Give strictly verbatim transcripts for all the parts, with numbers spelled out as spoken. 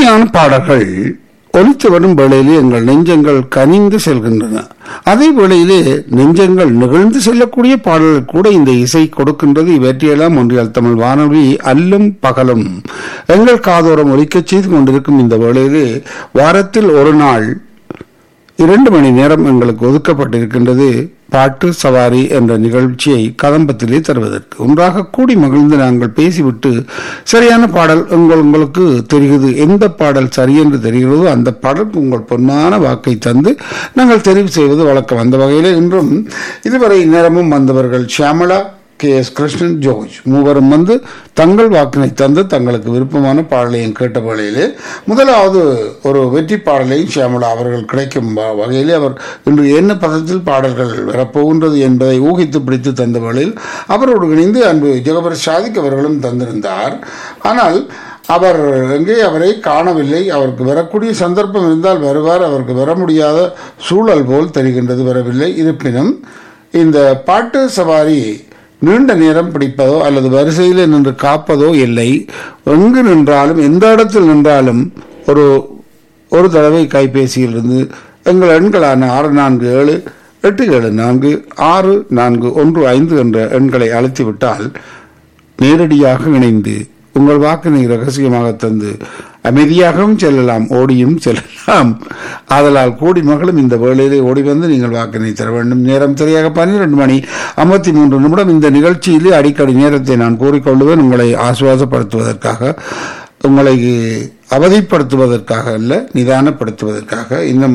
இனிமையான பாடல்கள் ஒலித்து வரும் வேளையிலே எங்கள் நெஞ்சங்கள் கனிந்து செல்கின்றன. அதே வேளையிலே நெஞ்சங்கள் நிகழ்ந்து செல்லக்கூடிய பாடல்கள் கூட இந்த இசை கொடுக்கின்றது. இவற்றையெல்லாம் ஒன்றியால் தமிழ் வானொலி அல்லும் பகலும் எங்கள் காதோரம் ஒலிக்கச் செய்து கொண்டிருக்கும் இந்த வேளையிலே வாரத்தில் ஒரு நாள் இரண்டு மணி நேரம் எங்களுக்கு ஒதுக்கப்பட்டிருக்கின்றது பாட்டு சவாரி என்ற நிகழ்ச்சியை கதம்பத்திலே தருவதற்கு. ஒன்றாக கூடி மகிழ்ந்து நாங்கள் பேசிவிட்டு சரியான பாடல் உங்கள் உங்களுக்கு தெரிகிறது, எந்த பாடல் சரியென்று தெரிகிறதோ அந்த பாடலுக்கு உங்கள் பொன்னான வாக்கை தந்து நாங்கள் தெரிவு செய்வது வழக்கம். அந்த வகையில் இன்றும் இதுவரை நேரமும் வந்தவர்கள் Shyamala, K S Krishnan, George மூவரும் வந்து தங்கள் வாக்கினை தந்து தங்களுக்கு விருப்பமான பாடலையும் கேட்ட வேளையிலே முதலாவது ஒரு வெற்றி பாடலையும் ஷியாமளா அவர்கள் கிடைக்கும் வகையிலே அவர் இன்று என்ன பதத்தில் பாடல்கள் வரப்போகின்றது என்பதை ஊகித்து பிடித்து தந்த வேளையில் அவரோடு இணைந்து அன்பு ஜெகபர் சாதிக் அவர்களும் தந்திருந்தார். ஆனால் அவர் எங்கே அவரை காணவில்லை. அவருக்கு வரக்கூடிய சந்தர்ப்பம் இருந்தால் வருவார், அவருக்கு வர முடியாத சூழல் போல் தெரிகின்றது, வரவில்லை. இருப்பினும் இந்த பாட்டு சவாரி நீண்ட நேரம் பிடிப்பதோ அல்லது வரிசையில் நின்று காப்பதோ இல்லை. எங்கு நின்றாலும் எந்த இடத்தில் நின்றாலும் ஒரு ஒரு தடவை கைபேசியிலிருந்து எங்கள் எண்களான ஆறு நான்கு ஏழு எட்டு ஏழு நான்கு ஆறு நான்கு ஒன்று ஐந்து என்ற எண்களை அழைத்துவிட்டால் நேரடியாக இணைந்து உங்கள் வாக்கினை ரகசியமாக தந்து அமைதியாகவும் செல்லலாம், ஓடியும் செல்லலாம். ஆதலால் கூடி மகளும் இந்த வேளையிலே ஓடி வந்து நீங்கள் வாக்கினை தர வேண்டும். நேரம் சரியாக பன்னிரண்டு மணி ஐம்பத்தி மூன்று நிமிடம். இந்த நிகழ்ச்சியிலே அடிக்கடி நேரத்தை நான் கூறிக்கொள்வேன், உங்களை ஆசுவாசப்படுத்துவதற்காக, உங்களை அவதிப்படுத்துவதற்காக அல்ல, நிதானப்படுத்துவதற்காக. இன்னும்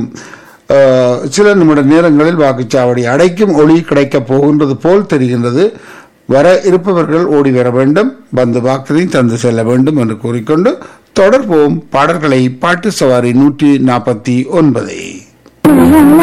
சில நிமிட நேரங்களில் வாக்குச்சாவடி அடைக்கும் ஒளி கிடைக்கப் போகின்றது போல் தெரிகின்றது. வர இருப்பவர்கள் ஓடி வர வேண்டும், வந்து வாக்கினை தந்து செல்ல வேண்டும் என்று கூறிக்கொண்டு தொடர்போம் பாடல்களை. பாட்டு சவாரி நூற்றி நாற்பத்தி ஒன்பதை